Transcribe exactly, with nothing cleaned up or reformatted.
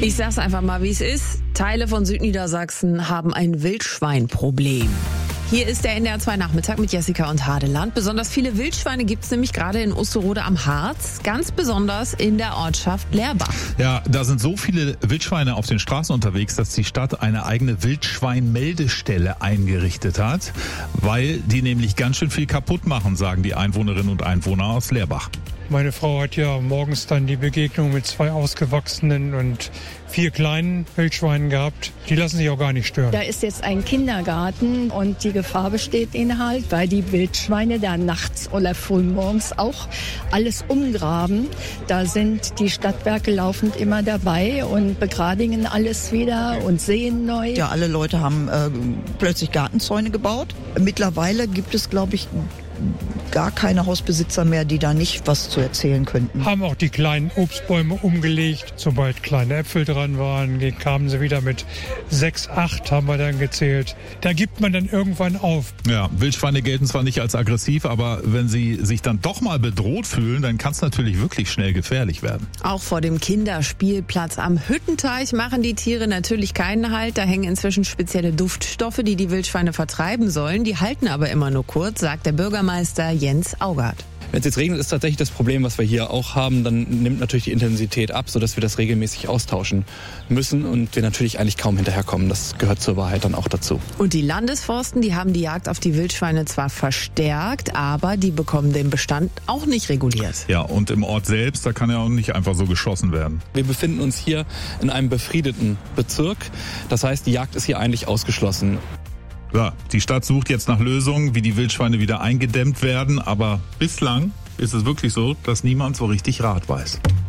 Ich sag's einfach mal, wie es ist. Teile von Südniedersachsen haben ein Wildschweinproblem. Hier ist der N D R zwei Nachmittag mit Jessica und Hadeland. Besonders viele Wildschweine gibt's nämlich gerade in Osterode am Harz, ganz besonders in der Ortschaft Lerbach. Ja, da sind so viele Wildschweine auf den Straßen unterwegs, dass die Stadt eine eigene Wildschweinmeldestelle eingerichtet hat, weil die nämlich ganz schön viel kaputt machen, sagen die Einwohnerinnen und Einwohner aus Lerbach. Meine Frau hat ja morgens dann die Begegnung mit zwei ausgewachsenen und vier kleinen Wildschweinen gehabt. Die lassen sich auch gar nicht stören. Da ist jetzt ein Kindergarten und die Gefahr besteht ihnen halt, weil die Wildschweine da nachts oder frühmorgens auch alles umgraben. Da sind die Stadtwerke laufend immer dabei und begradigen alles wieder und säen neu. Ja, alle Leute haben äh, plötzlich Gartenzäune gebaut. Mittlerweile gibt es, glaube ich, gar keine Hausbesitzer mehr, die da nicht was zu erzählen könnten. Haben auch die kleinen Obstbäume umgelegt. Sobald kleine Äpfel dran waren, kamen sie wieder mit sechs, acht, haben wir dann gezählt. Da gibt man dann irgendwann auf. Ja, Wildschweine gelten zwar nicht als aggressiv, aber wenn sie sich dann doch mal bedroht fühlen, dann kann es natürlich wirklich schnell gefährlich werden. Auch vor dem Kinderspielplatz am Hüttenteich machen die Tiere natürlich keinen Halt. Da hängen inzwischen spezielle Duftstoffe, die die Wildschweine vertreiben sollen. Die halten aber immer nur kurz, sagt der Bürgermeister Jens Augard. Wenn es jetzt regnet, ist tatsächlich das Problem, was wir hier auch haben, dann nimmt natürlich die Intensität ab, sodass wir das regelmäßig austauschen müssen und wir natürlich eigentlich kaum hinterherkommen. Das gehört zur Wahrheit dann auch dazu. Und die Landesforsten, die haben die Jagd auf die Wildschweine zwar verstärkt, aber die bekommen den Bestand auch nicht reguliert. Ja, und im Ort selbst, da kann ja auch nicht einfach so geschossen werden. Wir befinden uns hier in einem befriedeten Bezirk. Das heißt, die Jagd ist hier eigentlich ausgeschlossen. Ja, die Stadt sucht jetzt nach Lösungen, wie die Wildschweine wieder eingedämmt werden, aber bislang ist es wirklich so, dass niemand so richtig Rat weiß.